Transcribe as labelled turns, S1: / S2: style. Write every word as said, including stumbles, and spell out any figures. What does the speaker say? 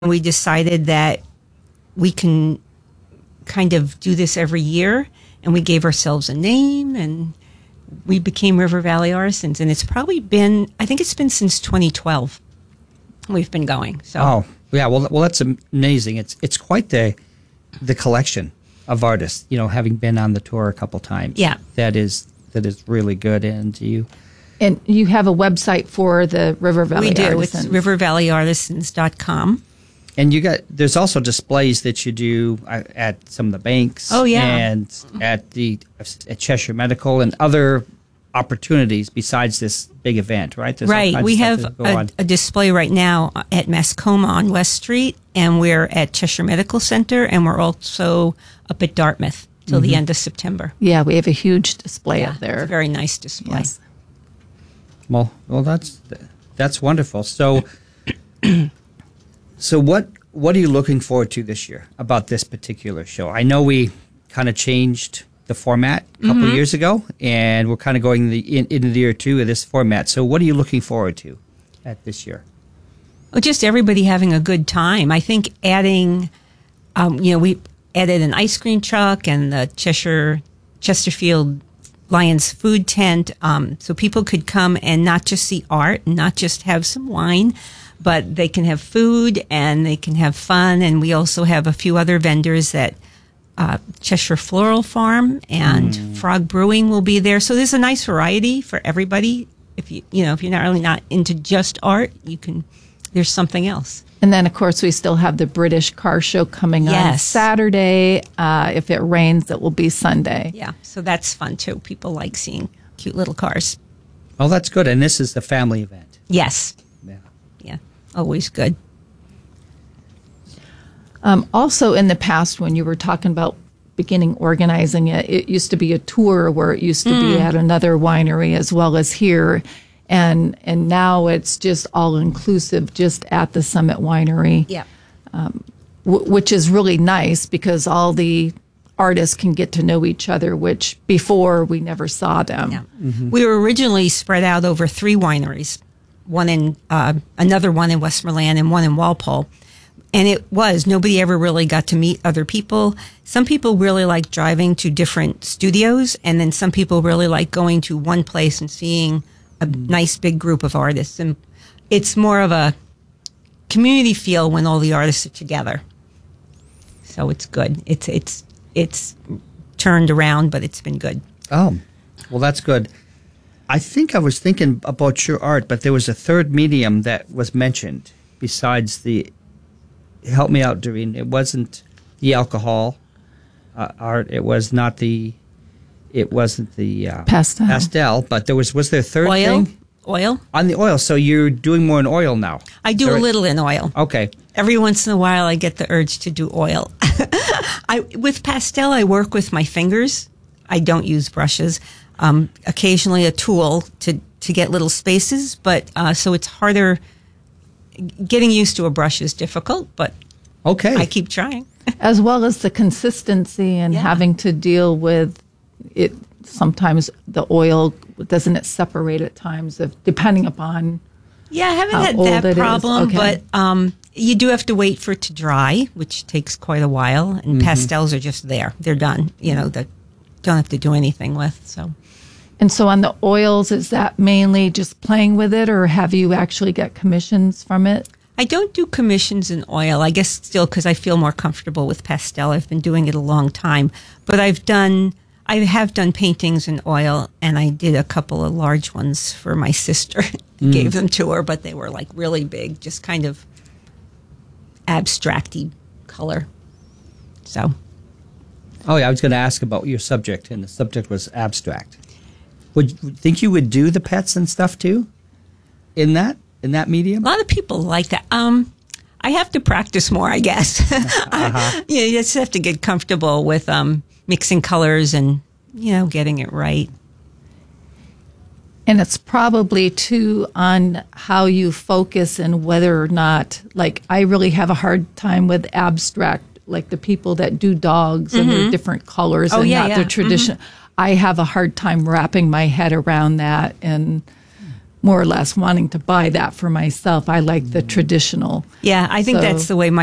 S1: we decided that we can kind of do this every year, and we gave ourselves a name, and we became River Valley Artisans. And it's probably been, I think it's been since twenty twelve we've been going. So
S2: oh yeah, well well that's amazing. It's it's quite the the collection of artists. You know, having been on the tour a couple times.
S1: Yeah,
S2: that is that is really good. And you.
S3: And you have a website for the River Valley
S1: We do.
S3: Artisans.
S1: It's river valley artisans dot com.
S2: And you got there's also displays that you do at some of the banks.
S1: Oh, yeah.
S2: And at the at Cheshire Medical and other opportunities besides this big event, right? There's all
S1: Right.
S2: kinds
S1: We
S2: of stuff
S1: have
S2: that go
S1: a,
S2: on.
S1: a display right now at Mascoma on West Street, and we're at Cheshire Medical Center, and we're also up at Dartmouth till
S2: Mm-hmm.
S1: the end of September.
S3: Yeah, we have a huge display
S1: Yeah,
S3: up there.
S1: it's a very nice display.
S3: Yes.
S2: Well, well, that's that's wonderful. So, so what what are you looking forward to this year about this particular show? I know we kind of changed the format a couple of years ago, and we're kind of going the, in, into the year two of this format. So, what are you looking forward to at this year?
S1: Well, just everybody having a good time. I think adding, um, you know, we added an ice cream truck and the Cheshire Chesterfield Lions food tent, um, so people could come and not just see art, not just have some wine, but they can have food and they can have fun. And we also have a few other vendors that uh, Cheshire Floral Farm and mm. Frog Brewing will be there. So there's a nice variety for everybody. If you you know if you're not really not into just art, you can. There's something else.
S3: And then, of course, we still have the British Car Show coming on
S1: Yes.
S3: Saturday. Uh, if it rains, it will be Sunday.
S1: Yeah, so that's fun too. People like seeing cute little cars.
S2: Oh, that's good. And this is the family event.
S1: Yes.
S2: Yeah.
S1: Yeah, always good.
S3: Um, also, in the past, when you were talking about beginning organizing it, it used to be a tour where it used to be at another winery as well as here. And and now it's just all inclusive, just at the Summit Winery.
S1: Yeah.
S3: W- which is really nice because all the artists can get to know each other, which before we never saw them.
S1: Yeah. We were originally spread out over three wineries, one in uh, another one in Westmoreland and one in Walpole. And it was, nobody ever really got to meet other people. Some people really like driving to different studios, and then some people really like going to one place and seeing a nice big group of artists. And it's more of a community feel when all the artists are together. So it's good. It's it's it's turned around, but it's been good.
S2: Oh, well, that's good. I think I was thinking about your art, but there was a third medium that was mentioned besides the. Help me out, Doreen. It wasn't the alcohol uh, art. It was not the. It wasn't the uh,
S3: Pastel.
S2: Pastel, but there was. Was there a third
S1: Oil?
S2: thing
S1: Oil?
S2: on the oil? So you're doing more in oil now.
S1: I do
S2: Sorry.
S1: a little in oil.
S2: Okay.
S1: Every once in a while, I get the urge to do oil. I with pastel, I work with my fingers. I don't use brushes. Um, occasionally, a tool to to get little spaces, but uh, so it's harder. Getting used to a brush is difficult, but
S2: Okay.
S1: I keep trying.
S3: As well as the consistency and
S1: Yeah.
S3: having to deal with it. Sometimes the oil, doesn't it separate at times, if, depending upon.
S1: Yeah, I haven't
S3: How
S1: had
S3: old
S1: that
S3: it is.
S1: problem,
S3: Okay.
S1: but um, you do have to wait for it to dry, which takes quite a while. And pastels are just there; they're done. You know, that don't have to do anything with. So.
S3: And so on the oils, is that mainly just playing with it, or have you actually got commissions from it?
S1: I don't do commissions in oil. I guess still because I feel more comfortable with pastel. I've been doing it a long time, but I've done, I have done paintings in oil, and I did a couple of large ones for my sister. Gave them to her, but they were like really big, just kind of abstracty color. So,
S2: Oh yeah, I was going to ask about your subject, and the subject was abstract. Would you think you would do the pets and stuff too, in that in that medium?
S1: a lot of people like that. Um, I have to practice more, I guess. uh-huh. You, know, you just have to get comfortable with um, mixing colors and you know getting it right.
S3: And it's probably too on how you focus and whether or not, like, I really have a hard time with abstract, like the people that do dogs and their different colors
S1: Oh,
S3: and
S1: yeah,
S3: not
S1: yeah.
S3: their tradition. I have a hard time wrapping my head around that. And more or less wanting to buy that for myself. I like the traditional.
S1: Yeah, I think
S3: So-
S1: that's the way my